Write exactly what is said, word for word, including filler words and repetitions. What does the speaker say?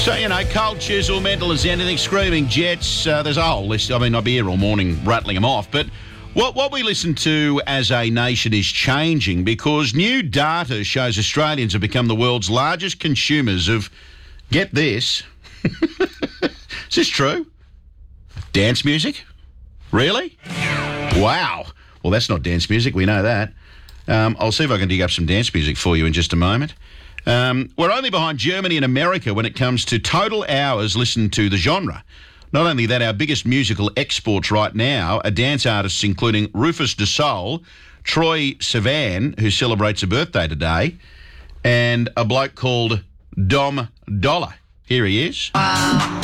So, you know, Cold Chisel, Mental as Anything, Screaming Jets, uh, there's a whole list. I mean, I'll be here all morning rattling them off. But what, what we listen to as a nation is changing because new data shows Australians have become the world's largest consumers of, get this, is this true? Dance music? Really? Wow. Well, that's not dance music, we know that. Um, I'll see if I can dig up some dance music for you in just a moment. Um, we're only behind Germany and America when it comes to total hours listened to the genre. Not only that, our biggest musical exports right now are dance artists including Rufus Du Sol, Troye Sivan, who celebrates a birthday today, and a bloke called Dom Dollar. Here he is.